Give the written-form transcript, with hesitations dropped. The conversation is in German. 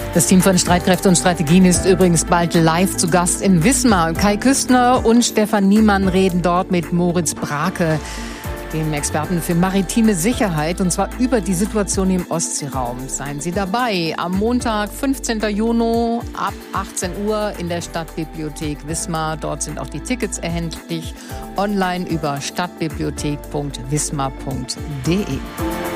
Das Team von Streitkräfte und Strategien ist übrigens bald live zu Gast in Wismar. Kai Küstner und Stefan Niemann reden dort mit Moritz Brake, dem Experten für maritime Sicherheit, und zwar über die Situation im Ostseeraum. Seien Sie dabei am Montag, 15. Juni ab 18 Uhr in der Stadtbibliothek Wismar. Dort sind auch die Tickets erhältlich online über stadtbibliothek.wismar.de.